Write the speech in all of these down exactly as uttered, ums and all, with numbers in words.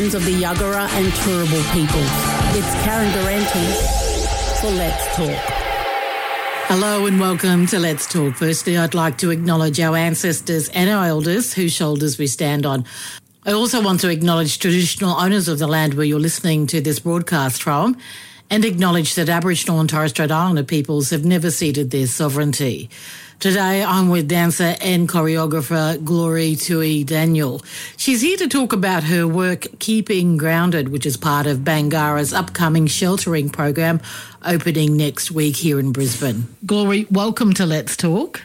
traditions of the Yagara and Turrbal peoples. It's Karen Durante for Let's Talk. Hello and welcome to Let's Talk. Firstly, I'd like to acknowledge our ancestors and our elders whose shoulders we stand on. I also want to acknowledge traditional owners of the land where you're listening to this broadcast from and acknowledge that Aboriginal and Torres Strait Islander peoples have never ceded their sovereignty. Today, I'm with dancer and choreographer Glory Tui Daniel. She's here to talk about her work Keeping Grounded, which is part of Bangarra's upcoming sheltering program opening next week here in Brisbane. Glory, welcome to Let's Talk.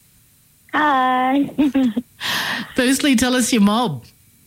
Hi. Firstly, tell us your mob.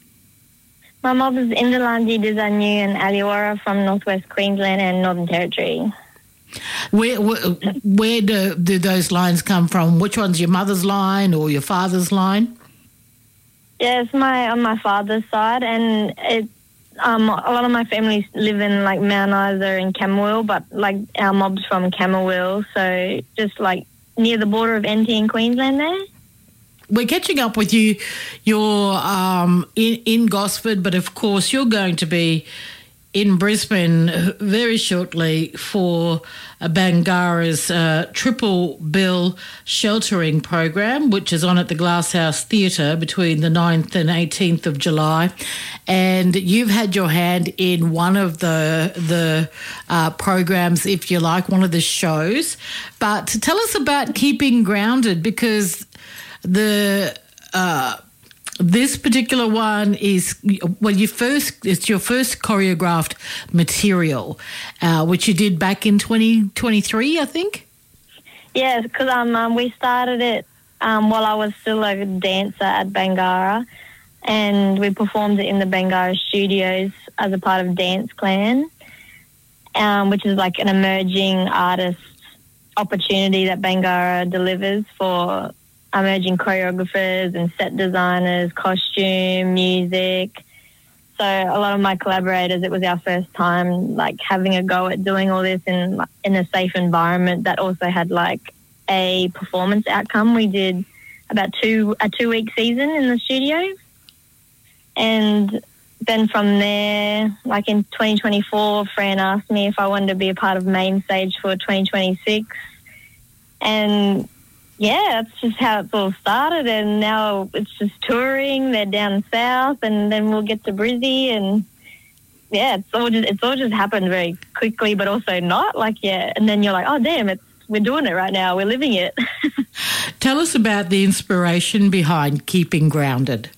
My mob is Indalandi, Dizanyu and Aliwara from Northwest Queensland and Northern Territory. Where where, where do, do those lines come from? Which one's your mother's line or your father's line? Yeah, it's my, on my father's side, and it, um, a lot of my family live in like Mount Isa and Camberwell, but like our mob's from Camberwell, so just like near the border of N T in Queensland there. We're catching up with you. You're um, in, in Gosford, but of course you're going to be in Brisbane very shortly for Bangarra's uh, triple bill sheltering program, which is on at the Glasshouse Theatre between the ninth and eighteenth of July. And you've had your hand in one of the the uh, programs, if you like, one of the shows. But tell us about Keeping Grounded, because the uh, this particular one is, well, you first it's your first choreographed material, uh, which you did back in twenty twenty-three, I think. Yes, because um, um, we started it um, while I was still a dancer at Bangarra, and we performed it in the Bangarra studios as a part of Dance Clan, um, which is like an emerging artist opportunity that Bangarra delivers for emerging choreographers and set designers, costume, music. So a lot of my collaborators, it was our first time like having a go at doing all this in in a safe environment that also had like a performance outcome. We did about two a two week season in the studio, and then from there, like in twenty twenty-four, Fran asked me if I wanted to be a part of Main Stage for twenty twenty-six, and yeah, that's just how it's all started, and now it's just touring. They're down south, and then we'll get to Brizzy, and yeah, it's all just it's all just happened very quickly, but also not. Like, yeah, and then you're like, oh damn, it's we're doing it right now. We're living it. Tell us about the inspiration behind Keeping Grounded.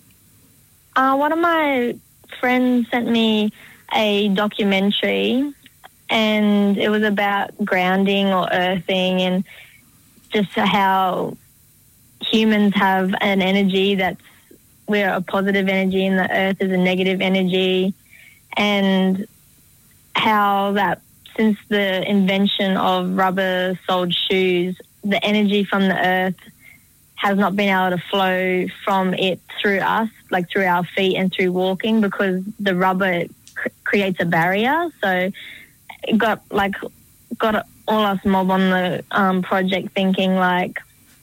Uh, one of my friends sent me a documentary, and it was about grounding or earthing, and just how humans have an energy that's, we're a positive energy and the earth is a negative energy, and how that since the invention of rubber-soled shoes, the energy from the earth has not been able to flow from it through us, like through our feet and through walking, because the rubber cr- creates a barrier. So it got like got all us mob on the um, project thinking like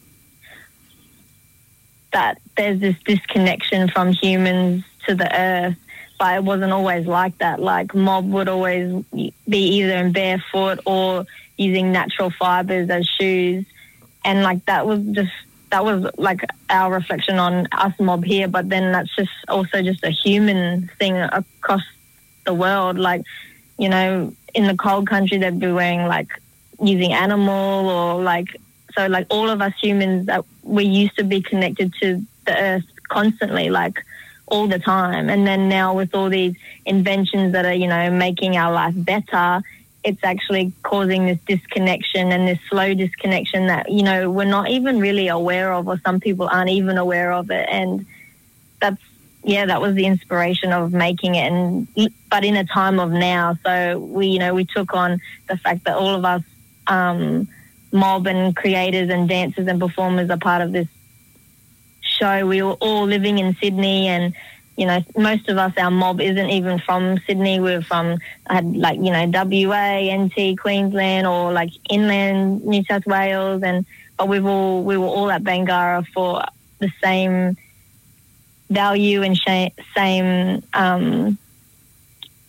that there's this disconnection from humans to the earth, but it wasn't always like that. Like mob would always be either in barefoot or using natural fibres as shoes, and like that was just that was like our reflection on us mob here, but then that's just also just a human thing across the world. Like, you know, in the cold country they'd be wearing like using animal or like, so like all of us humans that we used to be connected to the earth constantly, like all the time. And then now with all these inventions that are, you know, making our life better, it's actually causing this disconnection and this slow disconnection that, you know, we're not even really aware of, or some people aren't even aware of it. And that's, yeah, that was the inspiration of making it, and but in a time of now. So we, you know, we took on the fact that all of us um, mob and creators and dancers and performers are part of this show. We were all living in Sydney, and you know, most of us, our mob isn't even from Sydney. We're from, had like, you know, W A, N T, Queensland, or like inland New South Wales, and but we've all we were all at Bangarra for the same value and sh- same um,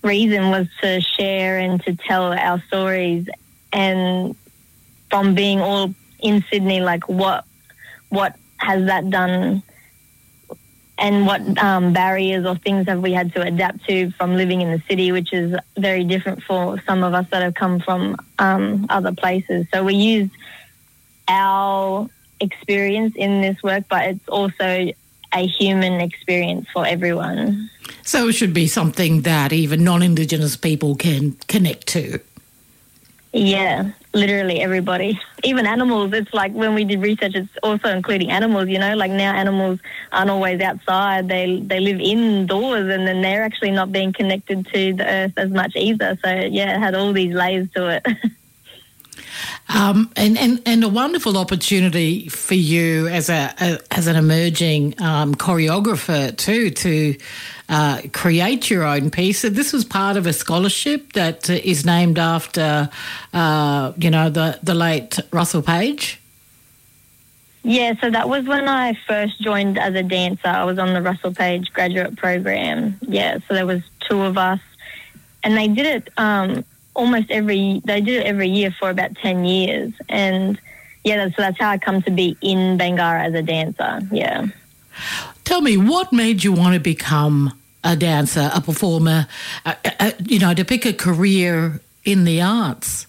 reason was to share and to tell our stories. And from being all in Sydney, like what what has that done, and what um, barriers or things have we had to adapt to from living in the city, which is very different for some of us that have come from um, other places. So we use our experience in this work, but it's also a human experience for everyone. So it should be something that even non-Indigenous people can connect to. Yeah, literally everybody. Even animals. It's like when we did research, it's also including animals, you know, like now animals aren't always outside. They they live indoors, and then they're actually not being connected to the earth as much either. So, yeah, it had all these layers to it. Um, and, and, and a wonderful opportunity for you as a, a as an emerging um, choreographer too to uh, create your own piece. So this was part of a scholarship that is named after, uh, you know, the, the late Russell Page. Yeah, so that was when I first joined as a dancer. I was on the Russell Page graduate program. Yeah, so there was two of us, and they did it. Um, Almost every, they did it every year for about ten years. And, yeah, that's, so that's how I come to be in Bangarra as a dancer, yeah. Tell me, what made you want to become a dancer, a performer, uh, uh, you know, to pick a career in the arts?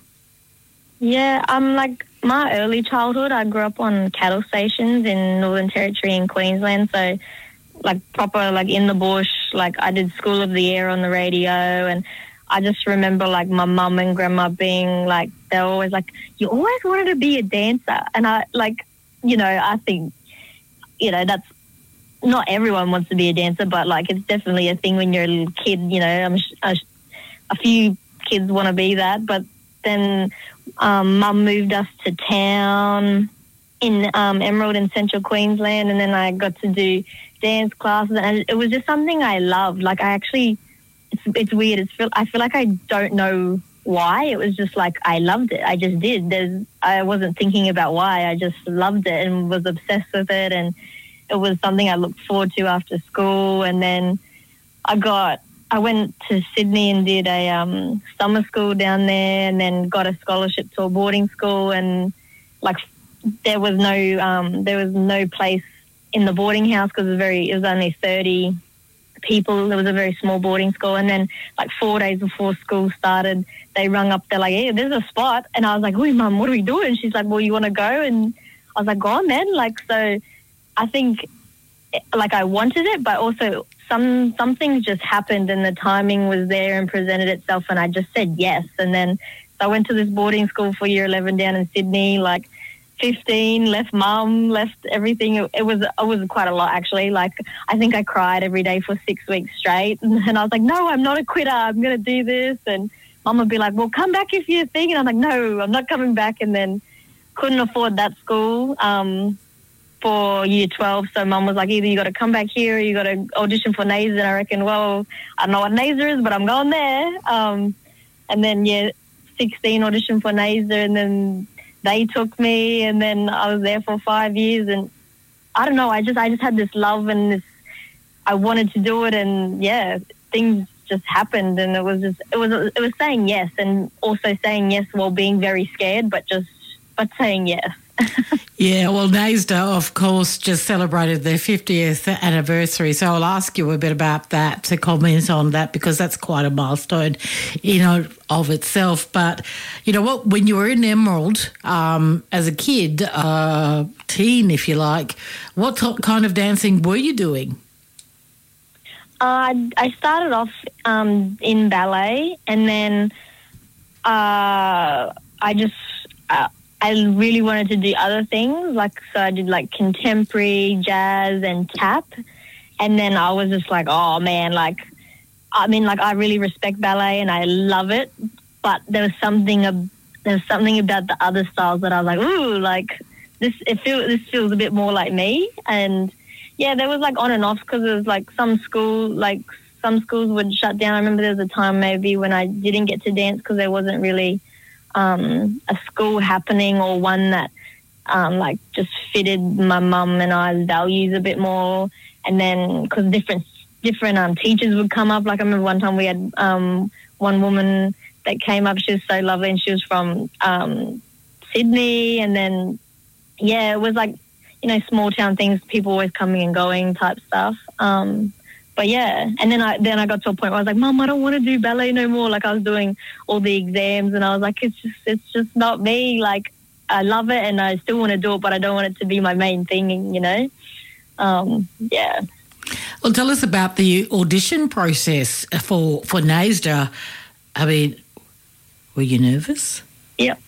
Yeah, um, like my early childhood, I grew up on cattle stations in Northern Territory in Queensland, so like proper, like in the bush, like I did School of the Air on the radio, and I just remember, like, my mum and grandma being, like, they were always like, you always wanted to be a dancer. And I, like, you know, I think, you know, that's, not everyone wants to be a dancer, but, like, it's definitely a thing when you're a little kid, you know. I'm, a, a few kids want to be that. But then um, mum moved us to town in um, Emerald in central Queensland, and then I got to do dance classes. And it was just something I loved. Like, I actually... It's, it's weird. It's feel, I feel like I don't know why. It was just like I loved it. I just did. There's, I wasn't thinking about why. I just loved it and was obsessed with it. And it was something I looked forward to after school. And then I got, I went to Sydney and did a um, summer school down there, and then got a scholarship to a boarding school. And like there was no, um, there was no place in the boarding house because it was very, it was only thirty people. It was a very small boarding school, and then like four days before school started, they rung up. They're like, "Yeah, there's a spot," and I was like, "Oi, mum, what are we doing?" She's like, "Well, you want to go?" And I was like, "Go on, then." Like, so I think like I wanted it, but also some some things just happened, and the timing was there and presented itself, and I just said yes. And then so I went to this boarding school for year eleven down in Sydney, like fifteen, left mum, left everything. It, it was it was quite a lot, actually. Like, I think I cried every day for six weeks straight. And, and I was like, no, I'm not a quitter. I'm going to do this. And mum would be like, well, come back if you're thinking. And I'm like, no, I'm not coming back. And then couldn't afford that school um, for year twelve. So mum was like, either you got to come back here or you got to audition for N A S R. And I reckon, well, I don't know what N A S R is, but I'm going there. Um, and then, yeah, sixteen audition for N A S R, and then they took me, and then I was there for five years. And I don't know, I just I just had this love and this, I wanted to do it, and yeah, things just happened, and it was just it was it was saying yes, and also saying yes while being very scared, but just but saying yes. Yeah, well, N A S D A, of course, just celebrated their fiftieth anniversary, so I'll ask you a bit about that, to comment on that, because that's quite a milestone in and of itself. But, you know what, when you were in Emerald um, as a kid, uh, teen, if you like, what t- kind of dancing were you doing? Uh, I started off um, in ballet, and then uh, I just... Uh, I really wanted to do other things, like, so I did like contemporary, jazz and tap. And then I was just like, oh man, like, I mean, like, I really respect ballet and I love it, but there was something, uh, there was something about the other styles that I was like, ooh, like this, it feels, this feels a bit more like me. And yeah, there was like on and off, because there was like some school, like some schools would shut down. I remember there was a time maybe when I didn't get to dance because there wasn't really um, a school happening, or one that um, like just fitted my mum and I's values a bit more. And then because different different um, teachers would come up. Like I remember one time we had um, one woman that came up. She was so lovely, and she was from um, Sydney. And then, yeah, it was like, you know, small town things, people always coming and going type stuff. Um, but yeah, and then I then I got to a point where I was like, Mum, I don't want to do ballet no more. Like I was doing all the exams, and I was like, it's just it's just not me. Like I love it, and I still want to do it, but I don't want it to be my main thing. You know, um, yeah. Well, tell us about the audition process for for NAISDA. I mean, were you nervous? Yep.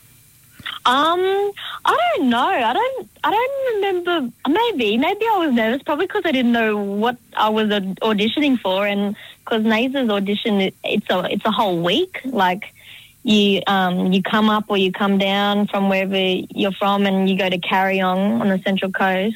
Um, I don't know. I don't. I don't remember. Maybe, maybe I was nervous, probably because I didn't know what I was auditioning for, and because NAISDA's audition, it's a it's a whole week. Like you, um, you come up or you come down from wherever you're from, and you go to Carryong on the Central Coast,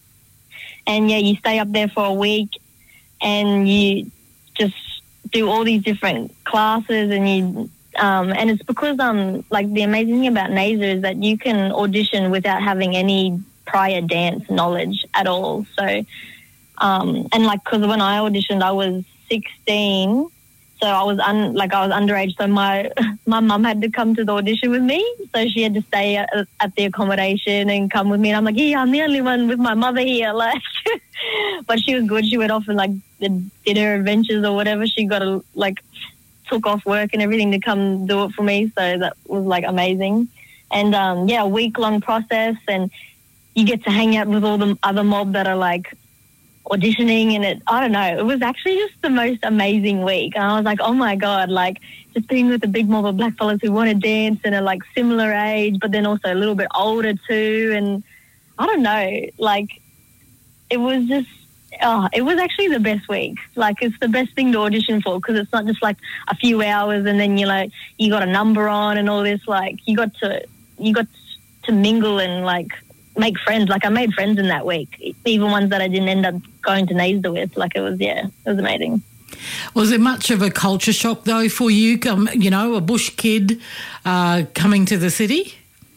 and yeah, you stay up there for a week, and you just do all these different classes, and you. Um, and it's because, um, like, the amazing thing about NAISDA is that you can audition without having any prior dance knowledge at all. So, um, and, like, because when I auditioned, I was sixteen, so I was, un- like, I was underage, so my my mum had to come to the audition with me, so she had to stay at, at the accommodation and come with me, and I'm like, yeah, I'm the only one with my mother here, like, but she was good. She went off and, like, did her adventures or whatever. She got, a, like... took off work and everything to come do it for me, so that was like amazing. And um yeah, a week long process, and you get to hang out with all the other mob that are like auditioning, and it I don't know, it was actually just the most amazing week. And I was like, oh my god, like just being with a big mob of black fellas who want to dance and are like similar age but then also a little bit older too. And I don't know, like it was just Oh, it was actually the best week. Like, it's the best thing to audition for, because it's not just like a few hours and then you're like, you got a number on and all this. Like, you got to, you got to mingle and like make friends. Like, I made friends in that week, even ones that I didn't end up going to NAISDA with. Like, it was, yeah, it was amazing. Was it much of a culture shock though for you? Um, you know, a bush kid uh, coming to the city.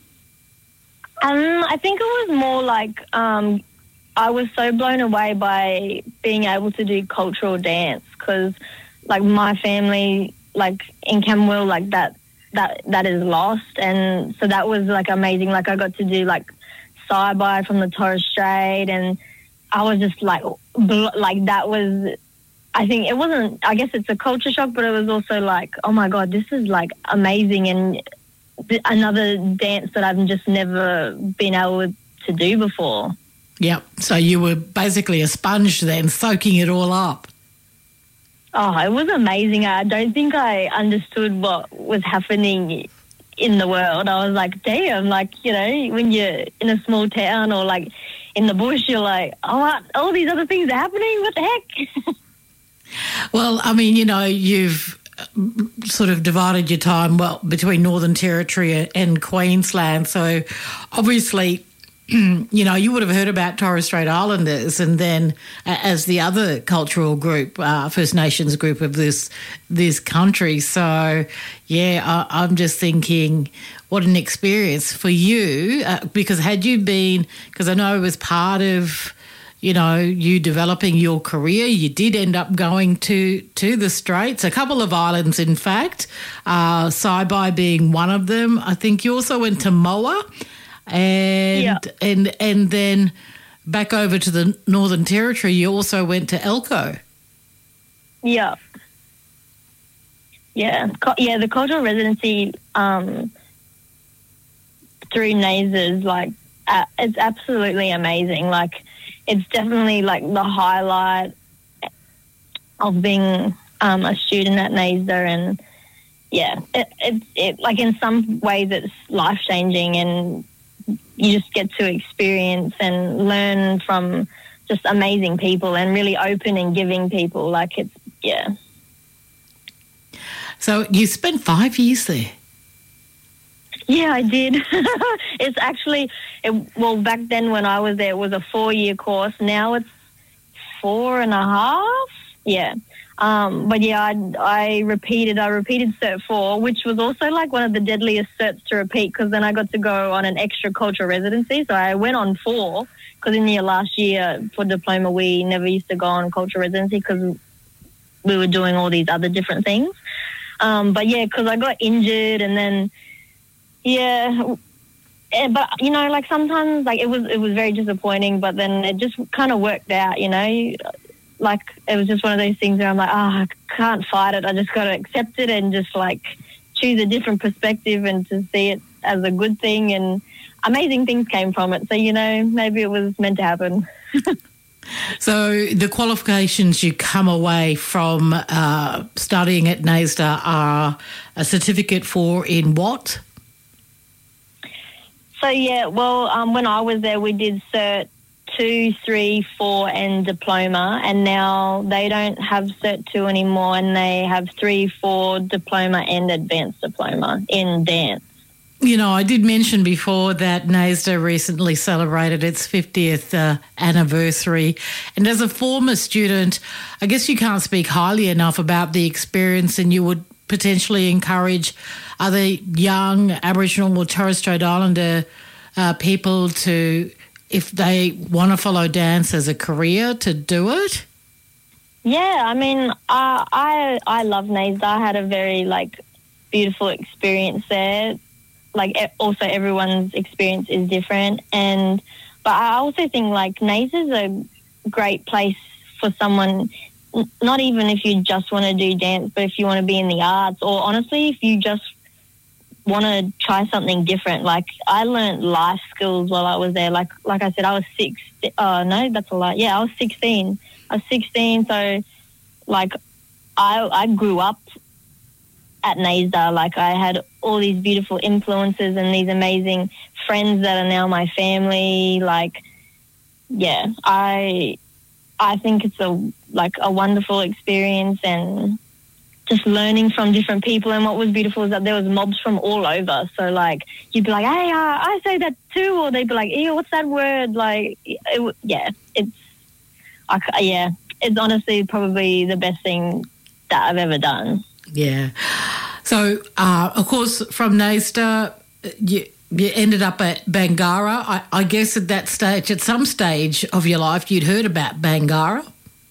Um, I think it was more like. Um, I was so blown away by being able to do cultural dance, because, like, my family, like, in Camberwell, like, that that that is lost. And so that was, like, amazing. Like, I got to do, like, Saibai from the Torres Strait, and I was just, like, bl- like, that was, I think it wasn't, I guess it's a culture shock, but it was also, like, oh, my God, this is, like, amazing, and th- another dance that I've just never been able to do before. Yep. So you were basically a sponge then, soaking it all up. Oh, it was amazing. I don't think I understood what was happening in the world. I was like, damn, like, you know, when you're in a small town or like in the bush, you're like, oh, what? All these other things are happening? What the heck? Well, I mean, you know, you've sort of divided your time, well, between Northern Territory and Queensland. So obviously, you know, you would have heard about Torres Strait Islanders, and then uh, as the other cultural group, uh, First Nations group of this this country. So, yeah, I, I'm just thinking, what an experience for you, uh, because had you been, because I know it was part of, you know, you developing your career, you did end up going to, to the Straits, a couple of islands, in fact, uh, Saibai being one of them. I think you also went to Moa. And yeah. and and then back over to the Northern Territory, you also went to Elko. Yeah. Yeah. Yeah, the cultural residency um, through NAISDA is like, uh, it's absolutely amazing. Like, it's definitely like the highlight of being um, a student at NAISDA. And yeah, it, it, it like in some ways it's life-changing, and you just get to experience and learn from just amazing people and really open and giving people. Like, it's, yeah. So you spent five years there? Yeah, I did. It's actually, it, well, back then when I was there, it was a four-year course. Now it's four and a half. Yeah. Um, but yeah, I, I repeated, I repeated Cert four, which was also like one of the deadliest certs to repeat, because then I got to go on an extra cultural residency. So I went on four because in the last year for diploma we never used to go on cultural residency because we were doing all these other different things. Um, but yeah, because I got injured and then, yeah, eh, but you know, like sometimes like it was it was very disappointing, but then it just kind of worked out, you know. Like it was just one of those things where I'm like, oh, I can't fight it. I just got to accept it and just like choose a different perspective and to see it as a good thing. And amazing things came from it. So, you know, maybe it was meant to happen. So the qualifications you come away from uh, studying at NAISDA are a certificate for in what? So, yeah, well, um, when I was there, we did cert two, three, four and diploma, and now they don't have cert two anymore and they have three, four, diploma and advanced diploma in dance. You know, I did mention before that NAISDA recently celebrated its fiftieth uh, anniversary. And as a former student, I guess you can't speak highly enough about the experience, and you would potentially encourage other young Aboriginal or Torres Strait Islander uh, people to, if they want to follow dance as a career, to do it? Yeah, I mean, uh, I I love NAISDA. I had a very, like, beautiful experience there. Like, also everyone's experience is different. And but I also think, like, NAISDA is a great place for someone, not even if you just want to do dance, but if you want to be in the arts, or honestly, if you just want to try something different. Like, I learned life skills while I was there. Like like I said, I was six. Oh, no, that's a lie. Yeah, I was sixteen. I was sixteen, so, like, I I grew up at NAISDA. Like, I had all these beautiful influences and these amazing friends that are now my family. Like, yeah, I I think it's a like a wonderful experience, and just learning from different people. And what was beautiful is that there was mobs from all over. So, like, you'd be like, hey, uh, I say that too, or they'd be like, ew, what's that word? Like, it, yeah, it's I, yeah, it's honestly probably the best thing that I've ever done. Yeah. So, uh, of course, from NAISDA, you, you ended up at Bangarra. I, I guess at that stage, at some stage of your life, you'd heard about Bangarra.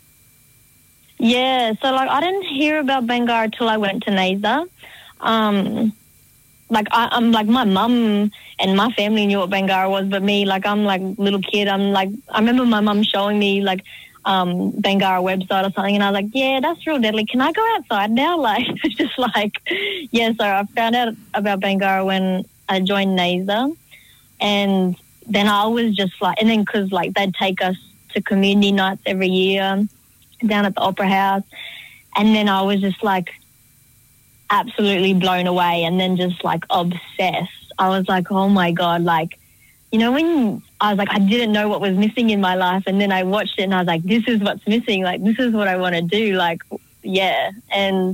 Yeah, so, like, I didn't hear about Bangarra till I went to NAISDA. Um, like, I, I'm, like, my mum and my family knew what Bangarra was, but me, like, I'm, like, little kid. I'm, like, I remember my mum showing me, like, um, Bangarra website or something, and I was like, yeah, that's real deadly. Can I go outside now? Like, it's just like, yeah, so I found out about Bangarra when I joined NAISDA, and then I was just like, and then because, like, they'd take us to community nights every year down at the Opera House, and then I was just, like, absolutely blown away and then just, like, obsessed. I was like, oh, my God, like, you know, when I was like, I didn't know what was missing in my life, and then I watched it and I was like, this is what's missing. Like, this is what I want to do. Like, yeah. And,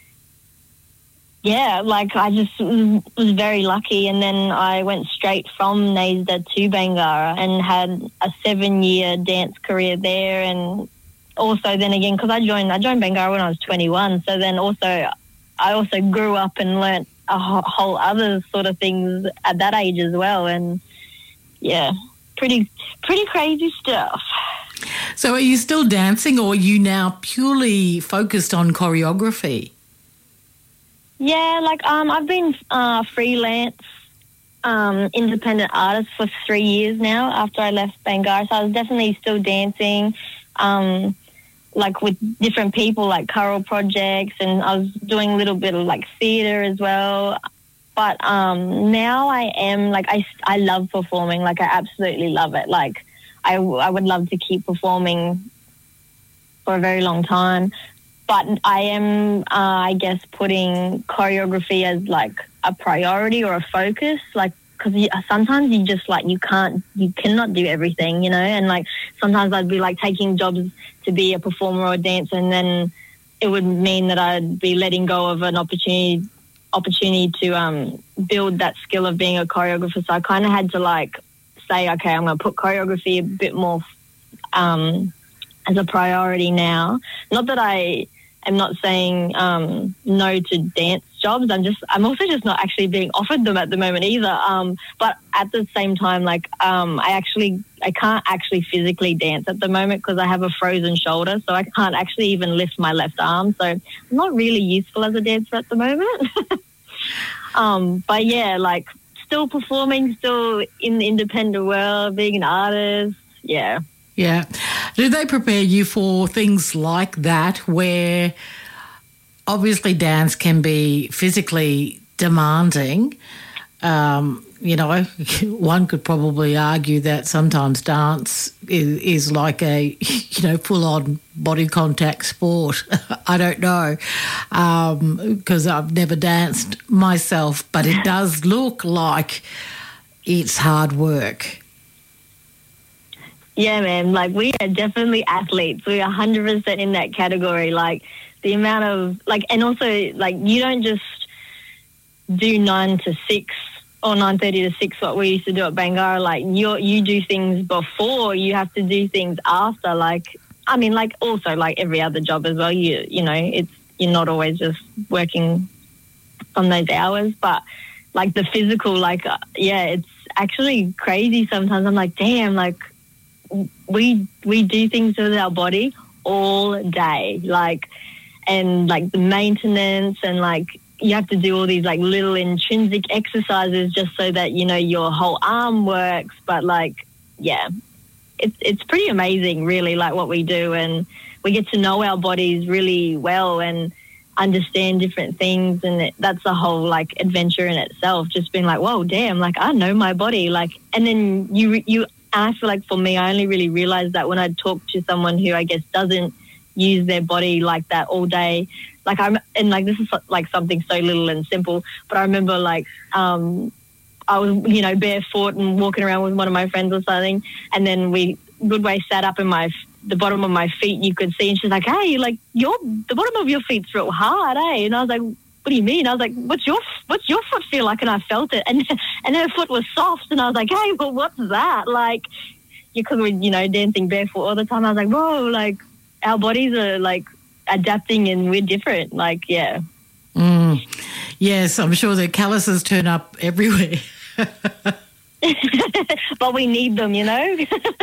yeah, like, I just was very lucky. And then I went straight from NAISDA to Bangarra and had a seven-year dance career there. And also then again, because I joined, I joined Bangarra when I was twenty-one. So then also, I also grew up and learnt a whole other sort of things at that age as well. And, yeah, pretty pretty crazy stuff. So are you still dancing, or are you now purely focused on choreography? Yeah, like um, I've been uh, freelance um, independent artist for three years now after I left Bangarra. So I was definitely still dancing, um, like with different people, like choral projects, and I was doing a little bit of like theatre as well. But um, now I am, like, I, I love performing. Like, I absolutely love it. Like, I, I would love to keep performing for a very long time. But I am, uh, I guess, putting choreography as, like, a priority or a focus. Like, because sometimes you just, like, you can't, you cannot do everything, you know. And, like, sometimes I'd be, like, taking jobs to be a performer or a dancer, and then it would mean that I'd be letting go of an opportunity opportunity to um, build that skill of being a choreographer. So I kind of had to, like, say, okay, I'm going to put choreography a bit more um, as a priority now. Not that I am not saying um, no to dance jobs. I'm just, I'm also just not actually being offered them at the moment either. Um, but at the same time, like, um, I actually I can't actually physically dance at the moment because I have a frozen shoulder, so I can't actually even lift my left arm. So I'm not really useful as a dancer at the moment. um, but yeah, like still performing, still in the independent world, being an artist. Yeah. Yeah. Do they prepare you for things like that where obviously dance can be physically demanding? Um, you know, one could probably argue that sometimes dance is, is like a, you know, full-on body contact sport. I don't know, because um, I've never danced myself, but it does look like it's hard work. Yeah, man, like we are definitely athletes. We're one hundred percent in that category. Like the amount of, like, and also, like, you don't just do nine to six or nine thirty to six, what we used to do at Bangarra. Like, you you do things before, you have to do things after. Like, I mean, like, also, like every other job as well, you you know, it's, you're not always just working on those hours. But, like, the physical, like, uh, yeah, it's actually crazy sometimes. I'm like, damn, like, we we do things with our body all day, like, and like the maintenance, and like you have to do all these like little intrinsic exercises just so that, you know, your whole arm works. But like, yeah, it's it's pretty amazing, really, like what we do, and we get to know our bodies really well and understand different things, and it, that's a whole like adventure in itself. Just being like, whoa, damn, like I know my body, like, and then you you. And I feel like for me, I only really realised that when I talk to someone who I guess doesn't use their body like that all day. Like I'm, and like this is like something so little and simple, but I remember like um, I was, you know, barefoot and walking around with one of my friends or something, and then we Goodway sat up in my the bottom of my feet. You could see, and she's like, "Hey, like your the bottom of your feet's real hard, eh?" And I was like, what do you mean? I was like, what's your what's your foot feel like? And I felt it, and and her foot was soft, and I was like, hey, well, what's that? Like, because we're, you know, dancing barefoot all the time. I was like, whoa, like our bodies are like adapting, and we're different. Like, yeah. Mm. Yes, I'm sure the calluses turn up everywhere. But we need them, you know.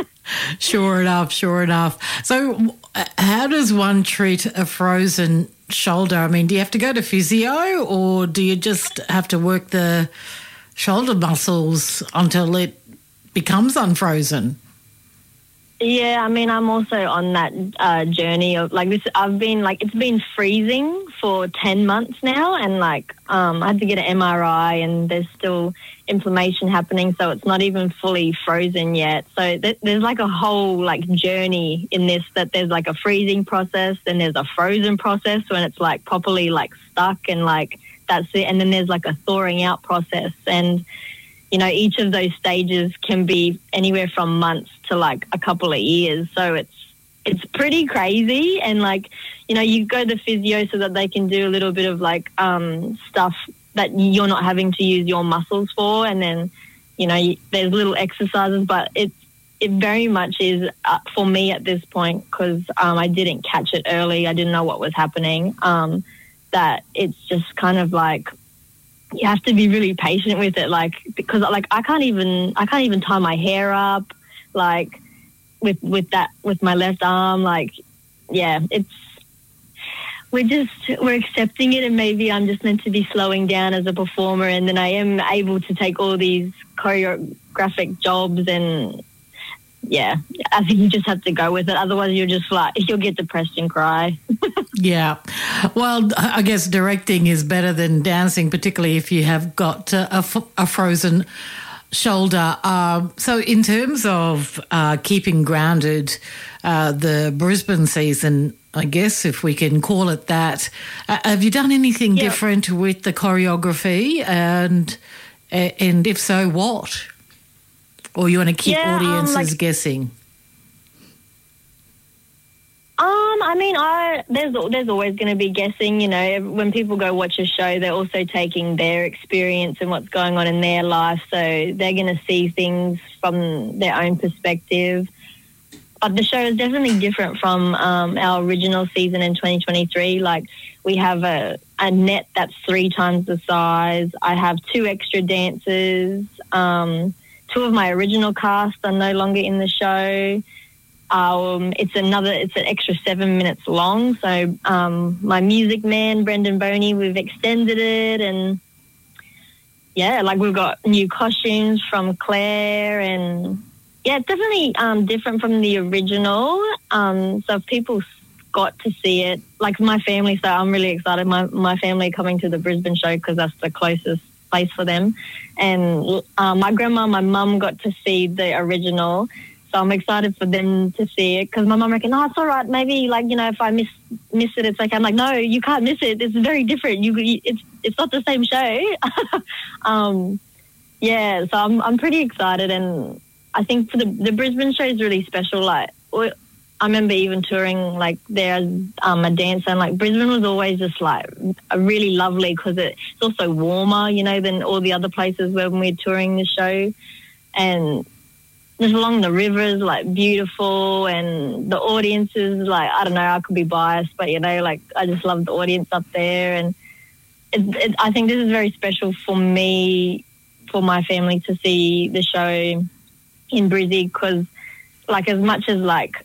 Sure enough, sure enough. So how does one treat a frozen shoulder? I mean, do you have to go to physio, or do you just have to work the shoulder muscles until it becomes unfrozen? Yeah, I mean, I'm also on that uh, journey of like this. I've been like, it's been freezing for ten months now, and like um, I had to get an M R I, and there's still inflammation happening, so it's not even fully frozen yet. So th- there's like a whole like journey in this, that there's like a freezing process, then there's a frozen process when it's like properly like stuck, and like that's it, and then there's like a thawing out process, and you know, each of those stages can be anywhere from months to like a couple of years. So it's it's pretty crazy. And like, you know, you go to physio so that they can do a little bit of like um, stuff that you're not having to use your muscles for. And then, you know, you, there's little exercises, but it, it very much is uh, for me at this point, because um, I didn't catch it early. I didn't know what was happening, um, that it's just kind of like, you have to be really patient with it, like, because like I can't even I can't even tie my hair up, like with with that with my left arm, like, yeah, it's we're just we're accepting it, and maybe I'm just meant to be slowing down as a performer, and then I am able to take all these choreographic jobs, and yeah, I think you just have to go with it. Otherwise, you're just like, you'll get depressed and cry. Yeah. Well, I guess directing is better than dancing, particularly if you have got a, a, a frozen shoulder. Um, so in terms of uh, keeping grounded, uh, the Brisbane season, I guess, if we can call it that, uh, have you done anything yeah. different with the choreography? And, and if so, what? Or you want to keep yeah, audiences um, like, guessing? Um, I mean, I there's there's always going to be guessing. You know, when people go watch a show, they're also taking their experience and what's going on in their life, so they're going to see things from their own perspective. But the show is definitely different from um, our original season in twenty twenty-three. Like, we have a, a net that's three times the size. I have two extra dancers. Um, two of my original cast are no longer in the show. Um, it's another, it's an extra seven minutes long. So um, my music man, Brendan Boney, we've extended it, and yeah, like we've got new costumes from Claire, and yeah, it's definitely um, different from the original. Um, so if people got to see it, like my family, so I'm really excited. My my family are coming to the Brisbane show because that's the closest place for them. And uh, my grandma, my mum got to see the original. So I'm excited for them to see it because my mum reckon, oh, it's all right. Maybe, like, you know, if I miss miss it, it's okay. I'm like, no, you can't miss it. It's very different. You, you it's it's not the same show. um, yeah, so I'm I'm pretty excited, and I think for the the Brisbane show is really special. Like, I remember even touring like there as um, a dancer, and like Brisbane was always just like a really lovely because it's also warmer, you know, than all the other places when we're touring the show, and just along the rivers, like beautiful, and the audiences, like, I don't know, I could be biased, but, you know, like I just love the audience up there. And it, it, I think this is very special for me, for my family to see the show in Brizzy because, like, as much as, like,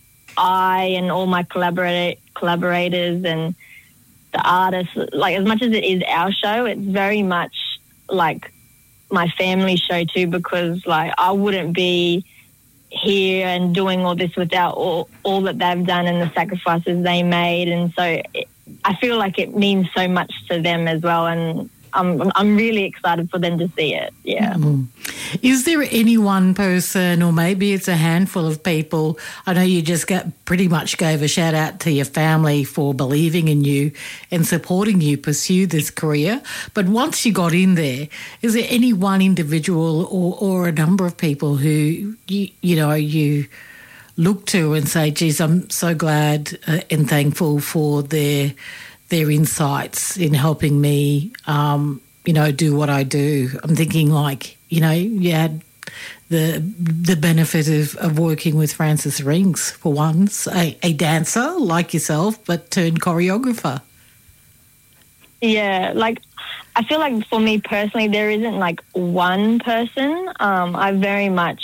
I and all my collaborate, collaborators and the artists, like, as much as it is our show, it's very much, like, my family show too, because like I wouldn't be here and doing all this without all, all that they've done and the sacrifices they made, and so it, I feel like it means so much to them as well, and I'm I'm really excited for them to see it. Yeah. Mm. Is there any one person, or maybe it's a handful of people? I know you just got, pretty much gave a shout out to your family for believing in you and supporting you pursue this career. But once you got in there, is there any one individual or, or a number of people who you, you know you look to and say, "Geez, I'm so glad uh, and thankful for their their insights in helping me, um, you know, do what I do." I'm thinking like, you know, you had the the benefit of, of working with Francis Rings for once, a, a dancer like yourself, but turned choreographer. Yeah, like I feel like for me personally, there isn't like one person. Um, I very much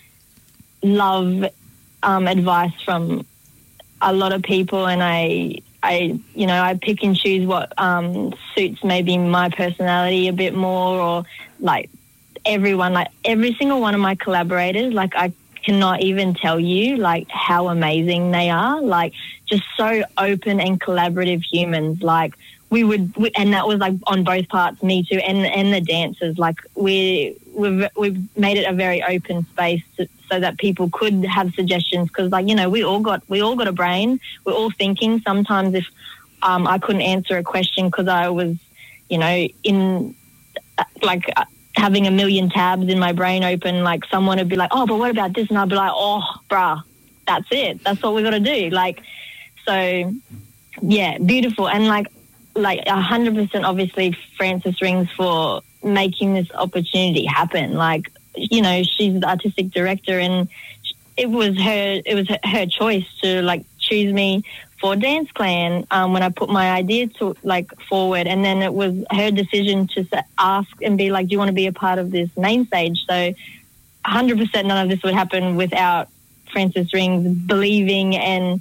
love um, advice from a lot of people, and I. I, you know, I pick and choose what um, suits maybe my personality a bit more, or like everyone, like every single one of my collaborators, like I cannot even tell you like how amazing they are. Like just so open and collaborative humans. Like we would, we, and that was like on both parts, me too, and and the dancers. Like we we've we've made it a very open space to, so that people could have suggestions, because like, you know, we all got we all got a brain, we're all thinking. Sometimes if um, I couldn't answer a question because I was, you know, in uh, like uh, having a million tabs in my brain open, like someone would be like, oh, but what about this? And I'd be like, oh, bruh, that's it. That's what we got to do. Like, so yeah, beautiful. And like, like a hundred percent obviously Francis Rings for making this opportunity happen. Like, you know, she's the artistic director, and it was her it was her choice to like choose me for Dance Clan um, when I put my idea to like forward, and then it was her decision to ask and be like, do you want to be a part of this main stage? So one hundred percent none of this would happen without Francis Rings believing and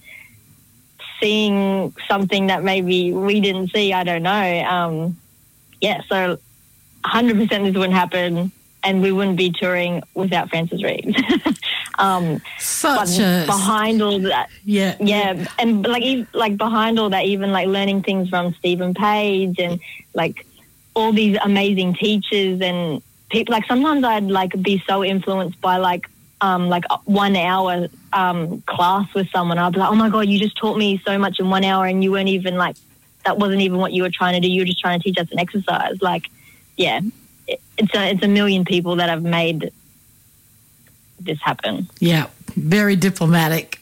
seeing something that maybe we didn't see. I don't know. Um, yeah, so one hundred percent this wouldn't happen, and we wouldn't be touring without Francis Rings. um, Such a... Behind all that. Yeah. Yeah, and like even, like behind all that, even like learning things from Stephen Page and like all these amazing teachers and people. Like sometimes I'd like be so influenced by like um, like one hour um, class with someone. I'd be like, oh my God, you just taught me so much in one hour and you weren't even like, that wasn't even what you were trying to do. You were just trying to teach us an exercise. Like, yeah. It's a it's a million people that have made this happen. Yeah, very diplomatic.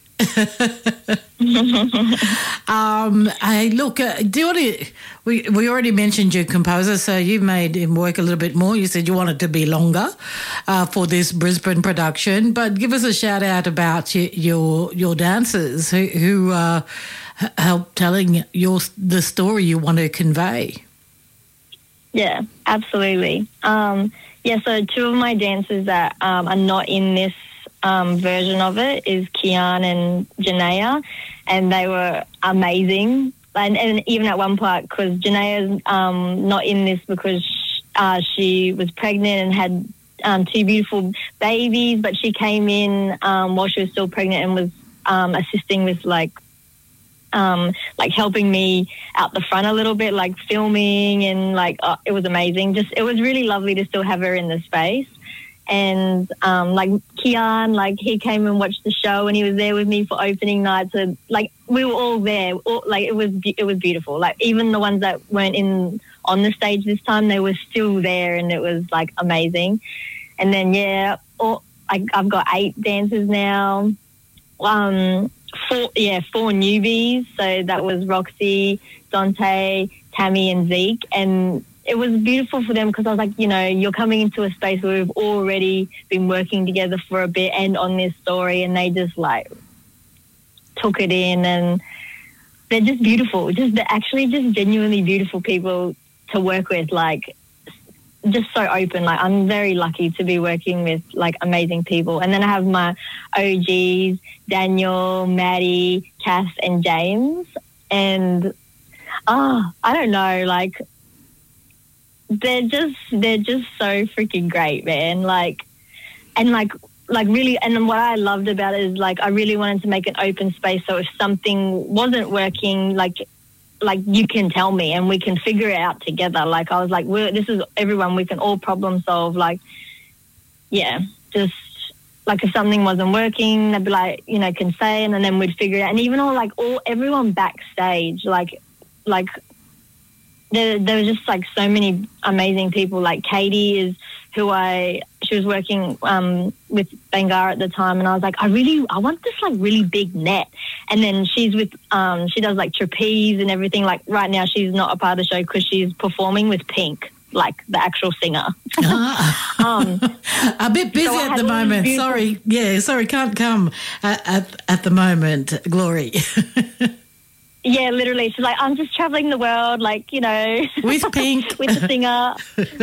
um, hey, look, uh, do you want to? We we already mentioned your composer, so you made him work a little bit more. You said you wanted to be longer uh, for this Brisbane production, but give us a shout out about your your, your dancers who who uh, helped telling your the story you want to convey. Yeah, absolutely. Um, yeah, so two of my dancers that um, are not in this um, version of it is Kian and Janaea, and they were amazing. And, and even at one part, because Janaea's um, not in this because uh, she was pregnant and had um, two beautiful babies, but she came in um, while she was still pregnant and was um, assisting with like Um, like helping me out the front a little bit, like filming and like uh, it was amazing. Just it was really lovely to still have her in the space. And um, like Kian, like he came and watched the show and he was there with me for opening night. So like we were all there. All, like it was it was beautiful. Like even the ones that weren't in on the stage this time, they were still there and it was like amazing. And then yeah, all, I, I've got eight dancers now. Um, Four, yeah, four newbies. So that was Roxy, Dante, Tammy and Zeke. And it was beautiful for them because I was like, you know, you're coming into a space where we've already been working together for a bit and on this story, and they just like took it in, and they're just beautiful. Just they're actually just genuinely beautiful people to work with. Like just so open. Like I'm very lucky to be working with like amazing people. And then I have my O Gs, Daniel, Maddie, Cass and James. And oh, I don't know, like they're just they're just so freaking great, man. Like and like like really and what I loved about it is like I really wanted to make an open space, so if something wasn't working, like like you can tell me and we can figure it out together. Like I was like, we're, this is everyone, we can all problem solve. Like, yeah, just like if something wasn't working, they'd be like, you know, can say, and then we'd figure it out. And even all like all, everyone backstage, like, like there, there were just like so many amazing people. Like Katie is who I, she was working um, with Bangarra at the time, and I was like, I really, I want this like really big net. And then she's with, um, she does like trapeze and everything. Like right now she's not a part of the show because she's performing with Pink, like the actual singer. Ah. um, a bit busy so at the moment. Sorry. Yeah, sorry, can't come at, at, at the moment, Glory. Yeah, literally. She's like, I'm just traveling the world, like, you know. With Pink. With the singer.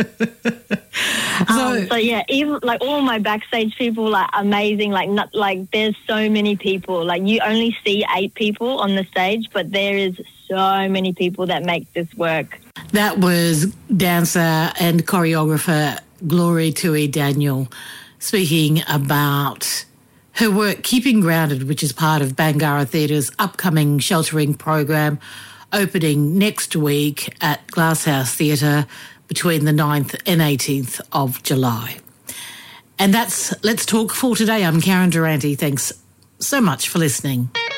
so, um, so, yeah, even, like, all my backstage people, like, amazing. Like, not, like, there's so many people. Like, you only see eight people on the stage, but there is so many people that make this work. That was dancer and choreographer Glory Tui Daniel speaking about her work Keeping Grounded, which is part of Bangarra Theatre's upcoming sheltering program, opening next week at Glasshouse Theatre between the ninth and eighteenth of July. And that's Let's Talk for today. I'm Karen Durante. Thanks so much for listening.